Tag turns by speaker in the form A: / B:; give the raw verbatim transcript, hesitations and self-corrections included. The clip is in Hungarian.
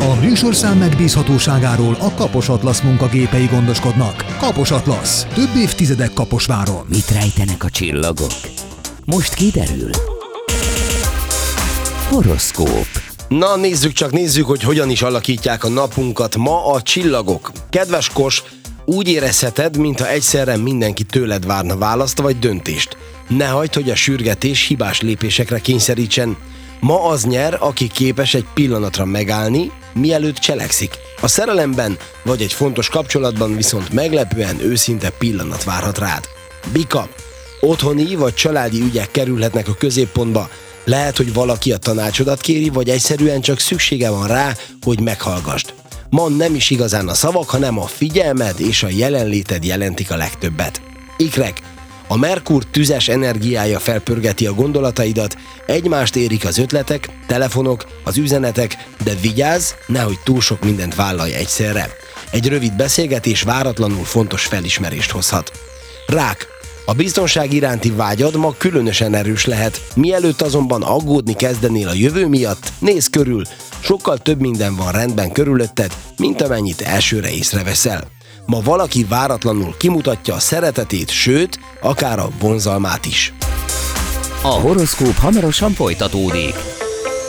A: A műsorszám megbízhatóságáról a Kapos Atlasz munkagépei gondoskodnak. Kapos Atlasz. Több évtizedek Kaposváron.
B: Mit rejtenek a csillagok? Most kiderül. Horoszkóp.
C: Na nézzük csak, nézzük, hogy hogyan is alakítják a napunkat ma a csillagok. Kedves Kos, úgy érezheted, mintha egyszerre mindenki tőled várna választ vagy döntést. Ne hagyd, hogy a sürgetés hibás lépésekre kényszerítsen. Ma az nyer, aki képes egy pillanatra megállni, mielőtt cselekszik. A szerelemben vagy egy fontos kapcsolatban viszont meglepően őszinte pillanat várhat rád. Bika, otthoni vagy családi ügyek kerülhetnek a középpontba. Lehet, hogy valaki a tanácsodat kéri, vagy egyszerűen csak szüksége van rá, hogy meghallgasd. Ma nem is igazán a szavak, hanem a figyelmed és a jelenléted jelentik a legtöbbet. Ikrek, a Merkur tüzes energiája felpörgeti a gondolataidat, egymást érik az ötletek, telefonok, az üzenetek, de vigyázz, nehogy túl sok mindent vállalj egyszerre. Egy rövid beszélgetés váratlanul fontos felismerést hozhat. Rák, a biztonság iránti vágyad ma különösen erős lehet, mielőtt azonban aggódni kezdenél a jövő miatt, nézz körül, sokkal több minden van rendben körülötted, mint amennyit elsőre észreveszel. Ma valaki váratlanul kimutatja a szeretetét, sőt, akár a vonzalmát is.
B: A horoszkóp hamarosan folytatódik.